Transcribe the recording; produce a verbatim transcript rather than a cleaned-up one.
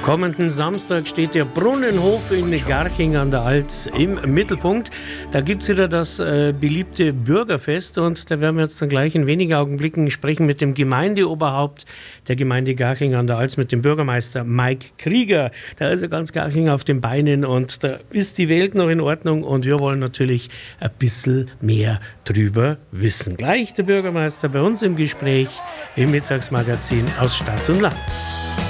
Kommenden Samstag steht der Brunnenhof in Garching an der Alz im Mittelpunkt. Da gibt es wieder das äh, beliebte Bürgerfest und da werden wir jetzt dann gleich in wenigen Augenblicken sprechen mit dem Gemeindeoberhaupt der Gemeinde Garching an der Alz, mit dem Bürgermeister Mike Krieger. Da ist ja ganz Garching auf den Beinen und da ist die Welt noch in Ordnung und wir wollen natürlich ein bisschen mehr drüber wissen. Gleich der Bürgermeister bei uns im Gespräch im Mittagsmagazin aus Stadt und Land.